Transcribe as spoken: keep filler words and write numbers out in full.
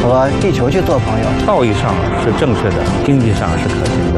和地球去做朋友。 道义上是正确的，经济上是可行的。